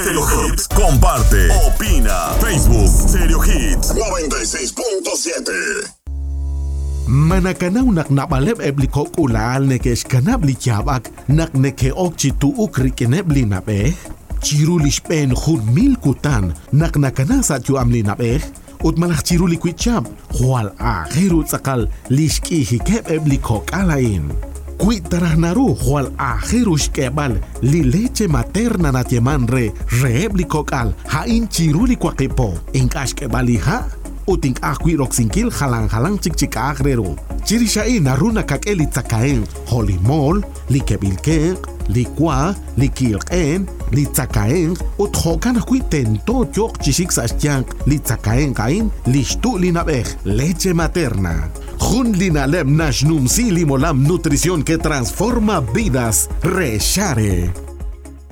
Stereo Hits. Comparte, opina. Facebook, Stereo Hits 96.7. Manakanaw naknabaleb eblikok ulal nekesh kanabli chabak nak neke okchitu ukrikenebli nabe. Chirulish pen khun mil kutan nak nakana sa chu amli nabe. Ut malak chiruli kwichab. Hual akhiru sakal lishki hikeb eblikok alain. Kwit tarah naru hual akhiru shkebal li leche materna natyeman re eblikok al hain chiruli kwakepo. Inkash kebali ha? Uting akwi roksinkil halang cik akrero. Ciri syai naruna kak elit sakaeng holimol, li kebilkeng, li kwa, li kilken, li sakaeng, ut hokan akwi tento chok chisik sasyang, li sakaeng kain, li shtu li nabeh, leche materna. Jun linalem nashnum si limolam nutrición que transforma vidas. Reshare.